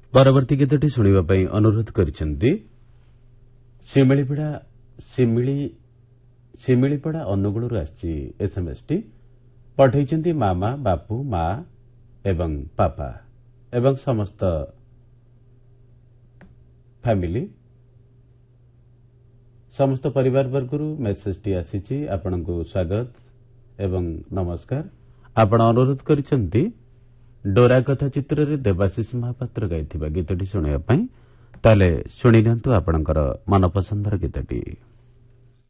ପରବର୍ତ୍ତୀ ଗୀତଟି ଶୁଣିବା ପାଇଁ ଅନୁରୋଧ କରିଛନ୍ତି ଶିମିଳିପଡ଼ା ଅନୁଗୁଳରୁ ଆସିଛି ଏସ୍ଏମ୍ଏସ୍ଟି ପଠାଇଛନ୍ତି ମାମା ବାପୁ ମା ଏବଂ ପାପା ଏବଂ ସମସ୍ତ ଫ୍ୟାମିଲି ସମସ୍ତ ପରିବାରବର୍ଗରୁ ମେସେଜଟି ଆସିଛି। ଆପଣଙ୍କୁ ସ୍ୱାଗତ ଏବଂ ନମସ୍କାର। ଆପଣ ଅନୁରୋଧ କରିଛନ୍ତି ଡୋରା କଥା ଚିତ୍ରରେ ଦେବାଶିଷ ମହାପାତ୍ର ଗାଇଥିବା ଗୀତଟି ଶୁଣିବା ପାଇଁ। ତାହେଲେ ଶୁଣି ନିଅନ୍ତୁ ଆପଣଙ୍କର ମନପସନ୍ଦର ଗୀତଟି।